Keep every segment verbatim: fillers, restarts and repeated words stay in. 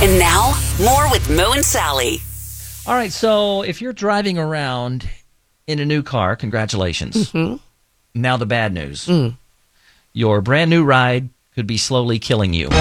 And now, more with Mo and Sally. All right, so if you're driving around in a new car, congratulations. Mm-hmm. Now the bad news. Mm. Your brand new ride could be slowly killing you.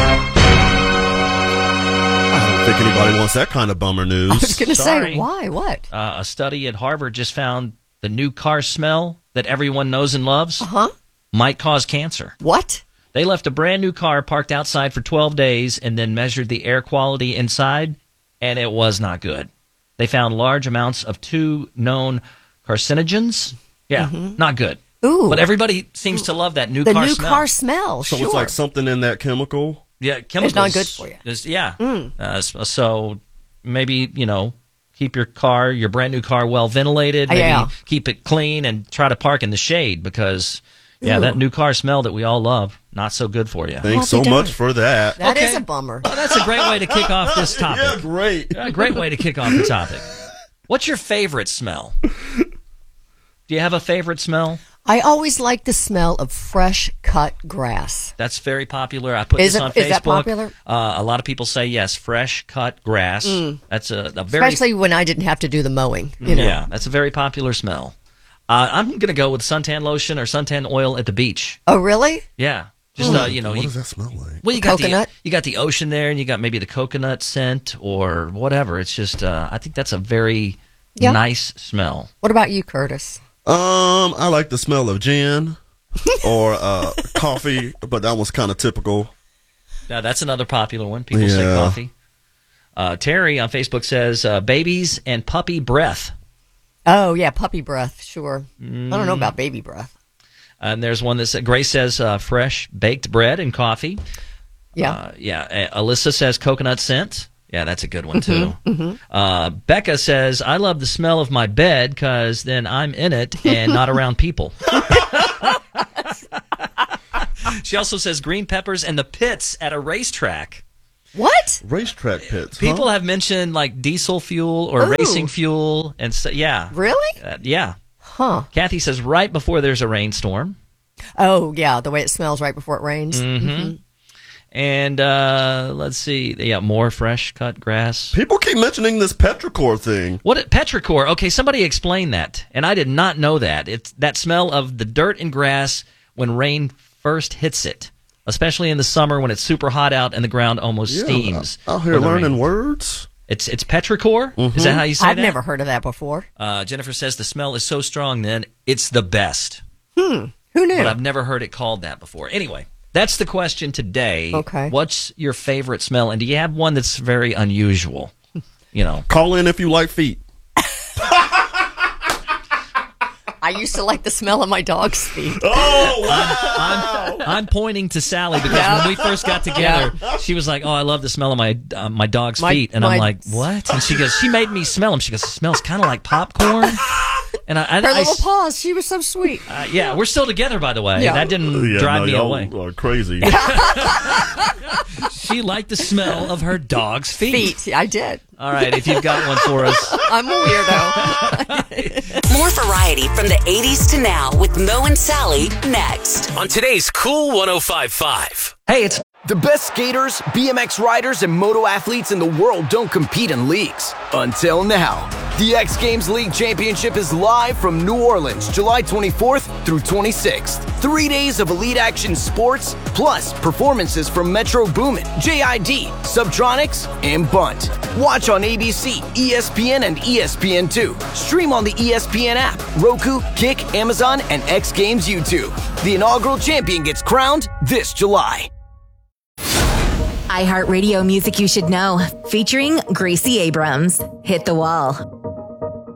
I don't think anybody wants that kind of bummer news. I was going to Sorry. say, why? What? Uh, a study at Harvard just found the new car smell that everyone knows and loves Uh-huh. might cause cancer. What? They left a brand new car parked outside for twelve days and then measured the air quality inside, and it was not good. They found large amounts of two known carcinogens. Yeah, not good. Ooh. But everybody seems to love that new The car new smell. car smell, So sure. it's like something in that chemical. Yeah, chemicals. not good for you. is- yeah. Mm. Uh, so, so maybe, you know, keep your car, your brand new car, well ventilated. Maybe Yeah. keep it clean and try to park in the shade because, yeah, Ooh. that new car smell that we all love, not so good for you. Thanks so Well, much done. for that. That is Okay. a bummer. Well, that's a great way to kick off this topic. Yeah, great. A great way to kick off the topic. What's your favorite smell? Do you have a favorite smell? I always like the smell of fresh cut grass. That's very popular. I put Is this it- on Facebook. is that popular? Uh, a lot of people say yes, fresh cut grass. That's a, a very Especially when I didn't have to do the mowing. You know? yeah. That's a very popular smell. Uh, I'm gonna go with suntan lotion or suntan oil at the beach. Oh, really? Yeah, just uh, you know, What you, does that smell like? well, you got Coconut? the you got the ocean there, and you got maybe the coconut scent or whatever. It's just uh, I think that's a very Yeah. nice smell. What about you, Curtis? Um, I like the smell of gin or uh, coffee, but that was kind of typical. Now that's another popular one. People say Yeah. coffee. Uh, Terry on Facebook says uh, babies and puppy breath. Oh, yeah, puppy breath, sure. I don't know Mm. about baby breath. And there's one that says, Grace says uh, fresh baked bread and coffee. Yeah. Uh, yeah. Uh, Alyssa says coconut scent. Yeah, that's a good one, too. Mm-hmm, Uh, Becca says, I love the smell of my bed because then I'm in it and not around people. She also says green peppers and the pits at a racetrack. What? Racetrack pits. People huh? have mentioned like diesel fuel or Ooh. racing fuel. and so, Yeah. Really? Uh, yeah. Huh. Kathy says right before there's a rainstorm. Oh, yeah, the way it smells right before it rains. Mm-hmm. And uh, let's see. Yeah, more fresh cut grass. People keep mentioning this petrichor thing. What petrichor? Okay, somebody explain that, and I did not know that. It's that smell of the dirt and grass when rain first hits it, especially in the summer when it's super hot out and the ground almost Yeah, steams. Out here with the learning rain. words. It's it's petrichor. Is that how you say I've that? never heard of that before. Uh, Jennifer says the smell is so strong. Then it's the best. Who knew? But I've never heard it called that before. Anyway, that's the question today. Okay. What's your favorite smell, and do you have one that's very unusual? You know. Call in if you like feet. I used to like the smell of my dog's feet. Oh, wow. I'm, I'm pointing to Sally because when we first got together, she was like, "Oh, I love the smell of my uh, my dog's My- feet," and my- I'm like, "What?" And she goes, "She made me smell them." She goes, "It smells kind of like popcorn." And I, I, Her I- little paws, she was so sweet. uh, yeah, we're still together, by the way. Yeah. That didn't Yeah, drive no, me y'all away. are crazy. She liked the smell of her dog's feet. Feet, I did. All right, if you've got one for us. I'm a weirdo. More variety from the eighties to now with Mo and Sally next. On today's Cool one oh five point five. Hey, it's The best skaters, B M X riders, and moto athletes in the world don't compete in leagues. Until now. The X Games League Championship is live from New Orleans, July twenty-fourth through twenty-sixth. Three days of elite action sports, plus performances from Metro Boomin, J I D, Subtronics, and Bunt. Watch on A B C, E S P N, and E S P N two. Stream on the E S P N app, Roku, Kick, Amazon, and X Games YouTube. The inaugural champion gets crowned this July. iHeartRadio Music You Should Know, featuring Gracie Abrams. Hit the Wall.